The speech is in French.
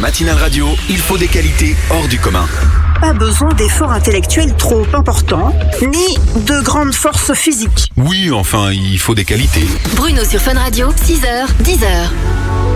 matinale radio, il faut des qualités hors du commun. Pas besoin d'efforts intellectuels trop importants, ni de grandes forces physiques. Oui, enfin, il faut des qualités. Bruno sur Fun Radio, 6h, 10h.